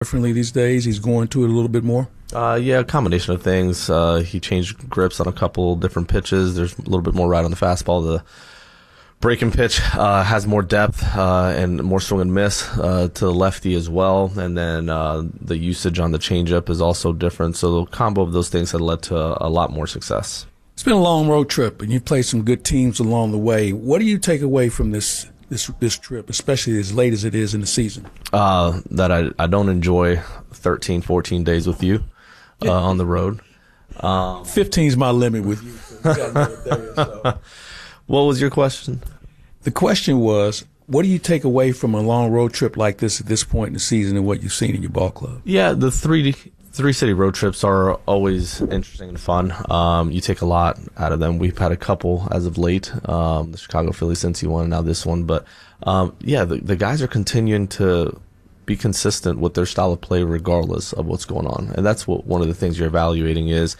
differently these days? He's going to it a little bit more? Yeah, a combination of things. He changed grips on a couple different pitches. There's a little bit more ride on the fastball. The breaking pitch has more depth and more swing and miss to the lefty as well. And then the usage on the changeup is also different. So the combo of those things had led to a lot more success. It's been a long road trip, and you've played some good teams along the way. What do you take away from this trip, especially as late as it is in the season? That I don't enjoy 13, 14 days with you on the road. 15 is my limit with you. So you gotta know it there, so. What was your question? The question was, what do you take away from a long road trip like this at this point in the season and what you've seen in your ball club? Yeah, the three-city road trips are always interesting and fun. You take a lot out of them. We've had a couple as of late, the Chicago Philly Cincy one, now this one. But, the guys are continuing to be consistent with their style of play regardless of what's going on. And that's what one of the things you're evaluating is,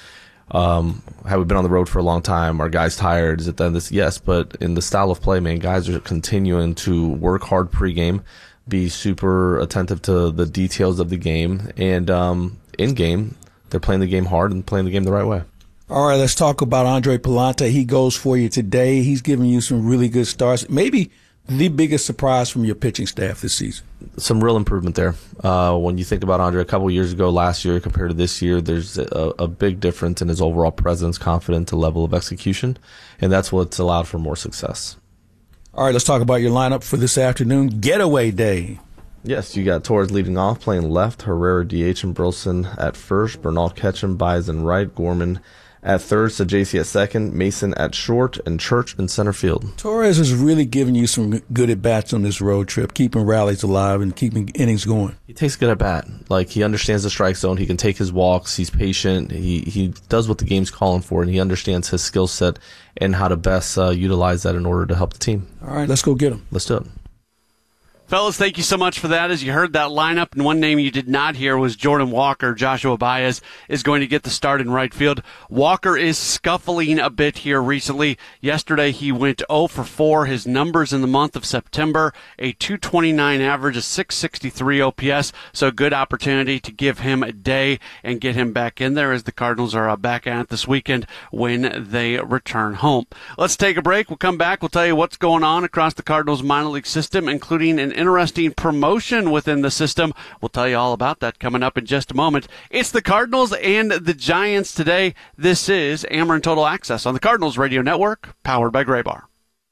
have we been on the road for a long time? Are guys tired? Is it then this? Yes, but in the style of play, man, guys are continuing to work hard pregame, be super attentive to the details of the game, and in game, they're playing the game hard and playing the game the right way. All right, let's talk about Andre Pallante. He goes for you today. He's giving you some really good starts. Maybe the biggest surprise from your pitching staff this season. Some real improvement there. When you think about Andre a couple of years ago, last year compared to this year, there's a big difference in his overall presence, confidence, and level of execution, and that's what's allowed for more success. All right, let's talk about your lineup for this afternoon. Getaway day. Yes, you got Torres leading off, playing left, Herrera DH and Burleson at first, Bernal Ketchum, Baez in right, Gorman at third, Sajaci at second, Mason at short, and Church in center field. Torres is really giving you some good at-bats on this road trip, keeping rallies alive and keeping innings going. He takes good at-bat. Like, he understands the strike zone. He can take his walks. He's patient. He does what the game's calling for, and he understands his skill set and how to best utilize that in order to help the team. All right, let's go get him. Let's do it. Fellas, thank you so much for that. As you heard that lineup, and one name you did not hear was Jordan Walker. Joshua Baez is going to get the start in right field. Walker is scuffling a bit here recently. Yesterday he went 0 for 4. His numbers in the month of September, a .229 average, a .663 OPS, so a good opportunity to give him a day and get him back in there as the Cardinals are back at it this weekend when they return home. Let's take a break. We'll come back. We'll tell you what's going on across the Cardinals minor league system, including an interesting promotion within the system. We'll tell you all about that coming up in just a moment. It's the Cardinals and the Giants today. This is Ameren Total Access on the Cardinals Radio Network, powered by Graybar.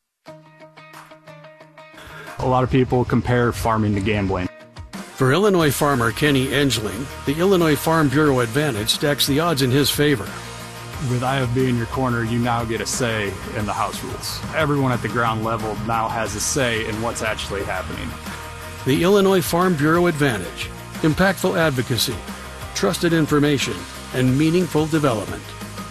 A lot of people compare farming to gambling. For Illinois farmer Kenny Engeling, the Illinois Farm Bureau Advantage stacks the odds in his favor. With IFB in your corner, you now get a say in the house rules. Everyone at the ground level now has a say in what's actually happening. The Illinois Farm Bureau Advantage. Impactful advocacy, trusted information, and meaningful development.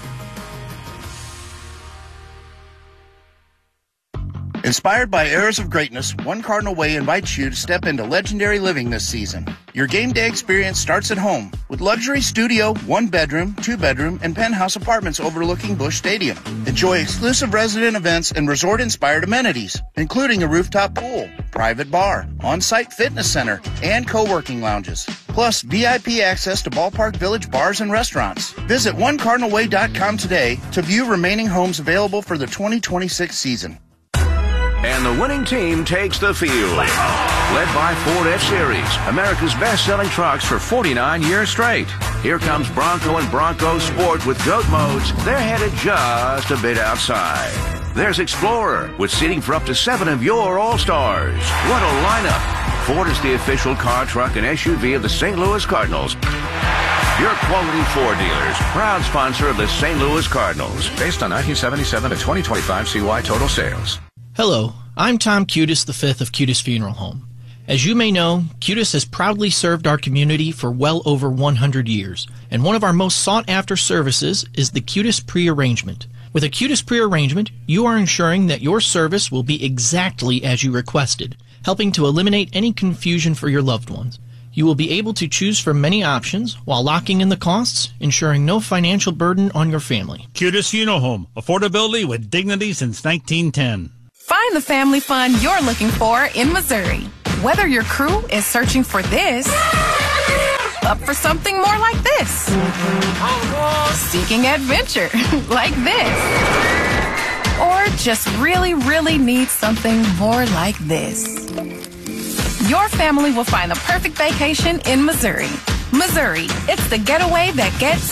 Inspired by eras of greatness, One Cardinal Way invites you to step into legendary living this season. Your game day experience starts at home with luxury studio, 1-bedroom, 2-bedroom, and penthouse apartments overlooking Busch Stadium. Enjoy exclusive resident events and resort-inspired amenities, including a rooftop pool, private bar, on-site fitness center, and co-working lounges. Plus, VIP access to Ballpark Village bars and restaurants. Visit OneCardinalWay.com today to view remaining homes available for the 2026 season. And the winning team takes the field. Led by Ford F-Series, America's best-selling trucks for 49 years straight. Here comes Bronco and Bronco Sport with GOAT modes. They're headed just a bit outside. There's Explorer with seating for up to 7 of your All-Stars. What a lineup. Ford is the official car, truck, and SUV of the St. Louis Cardinals. Your quality Ford dealers, proud sponsor of the St. Louis Cardinals. Based on 1977 to 2025 CY total sales. Hello, I'm Tom Cutis V of Cutis Funeral Home. As you may know, Cutis has proudly served our community for well over 100 years, and one of our most sought-after services is the Cutis Pre-Arrangement. With a Cutis Pre-Arrangement, you are ensuring that your service will be exactly as you requested, helping to eliminate any confusion for your loved ones. You will be able to choose from many options while locking in the costs, ensuring no financial burden on your family. Cutis Funeral Home, affordability with dignity since 1910. Find the family fun you're looking for in Missouri. Whether your crew is searching for this up for something more like this. Seeking adventure like this. Or just really, really need something more like this. Your family will find the perfect vacation in Missouri. Missouri, it's the getaway that gets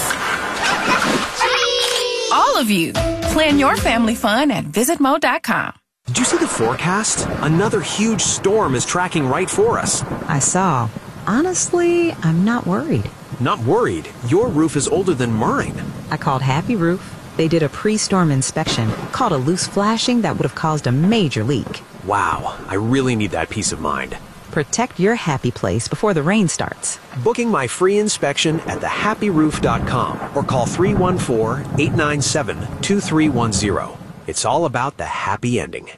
all of you. Plan your family fun at visitmo.com. Did you see the forecast? Another huge storm is tracking right for us. I saw. Honestly, I'm not worried. Not worried? Your roof is older than mine. I called Happy Roof. They did a pre-storm inspection, caught a loose flashing that would have caused a major leak. Wow, I really need that peace of mind. Protect your happy place before the rain starts. Booking my free inspection at thehappyroof.com or call 314-897-2310. It's all about the happy ending.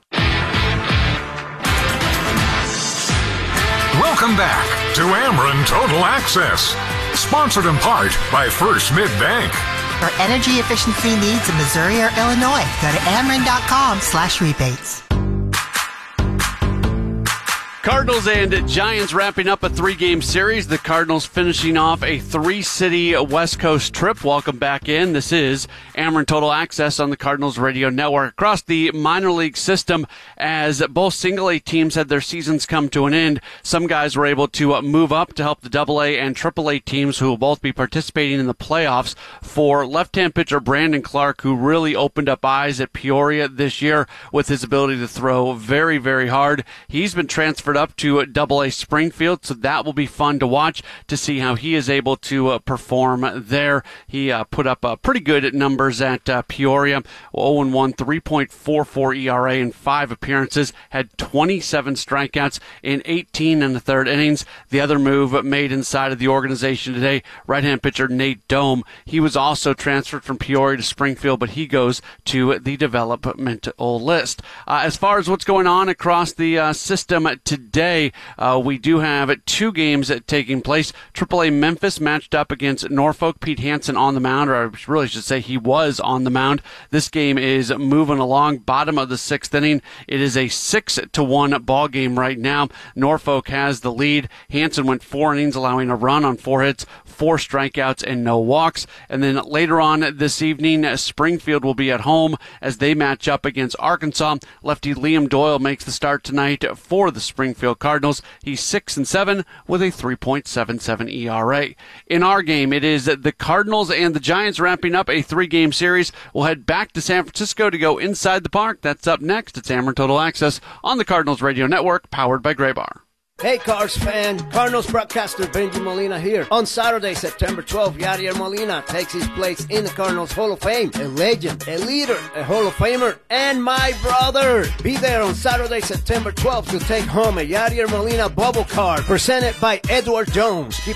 Welcome back to Ameren Total Access, sponsored in part by First Mid-Bank. For energy efficiency needs in Missouri or Illinois, go to Ameren.com/rebates. Cardinals and Giants wrapping up a 3-game series. The Cardinals finishing off a 3-city West Coast trip. Welcome back in. This is Ameren Total Access on the Cardinals Radio Network. Across the minor league system, as both single-A teams had their seasons come to an end, some guys were able to move up to help the AA and AAA teams who will both be participating in the playoffs. For left-hand pitcher Brandon Clark, who really opened up eyes at Peoria this year with his ability to throw very, very hard. He's been transferred up to AA Springfield, so that will be fun to watch to see how he is able to perform there. He put up pretty good numbers at Peoria, 0-1, 3.44 ERA in 5 appearances, had 27 strikeouts in 18 and a third innings. The other move made inside of the organization today, right-hand pitcher Nate Dome. He was also transferred from Peoria to Springfield, but he goes to the developmental list. As far as what's going on across the system today, we do have 2 games taking place. AAA Memphis matched up against Norfolk. Pete Hansen on the mound, or I really should say he was on the mound. This game is moving along, bottom of the 6th inning. It is a 6-1 ball game right now. Norfolk has the lead. Hansen went 4 innings, allowing a run on 4 hits, 4 strikeouts, and no walks. And then later on this evening, Springfield will be at home as they match up against Arkansas. Lefty Liam Doyle makes the start tonight for the Springfield Cardinals. He's 6-7 with a 3.77 ERA. In our game, it is the Cardinals and the Giants wrapping up a 3-game series. We'll head back to San Francisco to go inside the park. That's up next. It's Ameren Total Access on the Cardinals Radio Network, powered by Graybar. Hey, Cards fan, Cardinals broadcaster Benji Molina here. On Saturday, September 12th, Yadier Molina takes his place in the Cardinals Hall of Fame. A legend, a leader, a Hall of Famer, and my brother. Be there on Saturday, September 12th to take home a Yadier Molina bubble card presented by Edward Jones. Keep